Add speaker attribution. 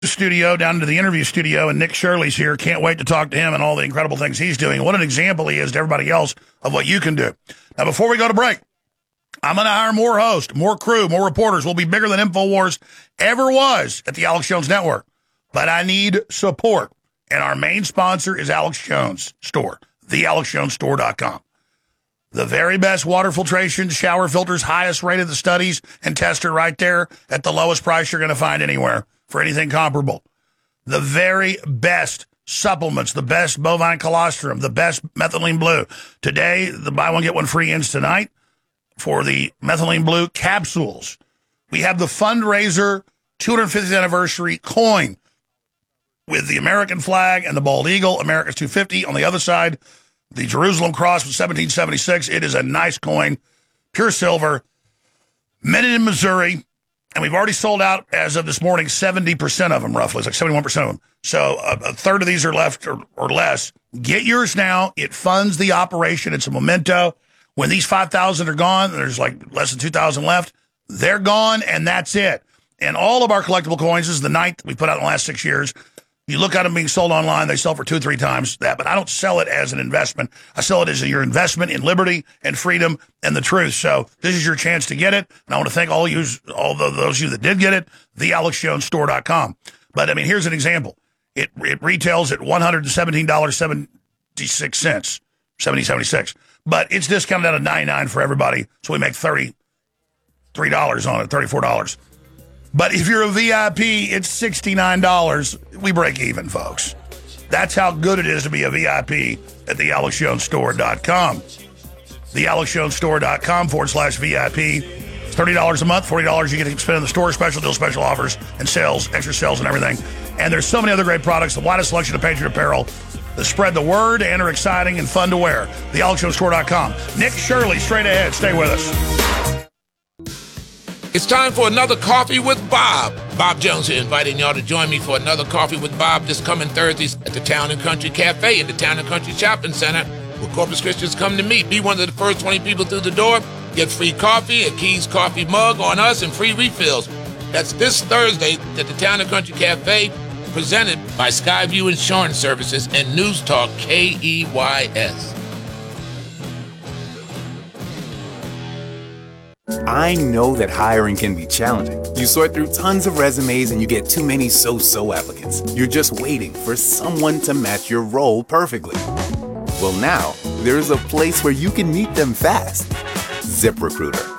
Speaker 1: studio down to the interview studio, and Nick Shirley's here. Can't wait to talk to him and all the incredible things he's doing. What an example he is to everybody else of what you can do. Now, before we go to break, I'm going to hire more hosts, more crew, more reporters. We'll be bigger than InfoWars ever was at the Alex Jones Network. But I need support. And our main sponsor is Alex Jones Store, thealexjonesstore.com. The very best water filtration, shower filters, highest rated the studies, and tester right there at the lowest price you're going to find anywhere for anything comparable. The very best supplements, the best bovine colostrum, the best methylene blue. Today, the buy one, get one free ends tonight for the methylene blue capsules. We have the fundraiser 250th anniversary coin with the American flag and the bald eagle, America's 250. On the other side, the Jerusalem cross from 1776. It is a nice coin, pure silver, minted in Missouri. And we've already sold out, as of this morning, 70% of them, roughly. It's like 71% of them. So a third of these are left or less. Get yours now. It funds the operation. It's a memento. When these 5,000 are gone, there's like less than 2,000 left. They're gone, and that's it. And all of our collectible coins, this is the ninth we put out in the last 6 years. You look at them being sold online, they sell for 2 or 3 times that. But I don't sell it as an investment. I sell it as your investment in liberty and freedom and the truth. So this is your chance to get it. And I want to thank all those of you that did get it, thealexjonesstore.com. But, I mean, here's an example. It retails at $117.76, 70.76. But it's discounted out of $99 for everybody. So we make $33 on it, $34. But if you're a VIP, it's $69. We break even, folks. That's how good it is to be a VIP at thealexjonesstore.com. Thealexjonesstore.com/VIP. It's $30 a month, $40 you get to spend in the store, special deals, special offers, and sales, extra sales and everything. And there's so many other great products, the widest selection of Patriot apparel that spread the word and are exciting and fun to wear. Thealexjonesstore.com. Nick Shirley, straight ahead. Stay with us.
Speaker 2: It's time for another Coffee with Bob. Bob Jones here, inviting y'all to join me for another Coffee with Bob this coming Thursdays at the Town & Country Cafe in the Town & Country Shopping Center, where Corpus Christians come to meet. Be one of the first 20 people through the door. Get free coffee, a Keys coffee mug on us, and free refills. That's this Thursday at the Town & Country Cafe, presented by Skyview Insurance Services and News Talk KEYS.
Speaker 3: I know that hiring can be challenging. You sort through tons of resumes and you get too many so-so applicants. You're just waiting for someone to match your role perfectly. Well, now, there's a place where you can meet them fast. ZipRecruiter.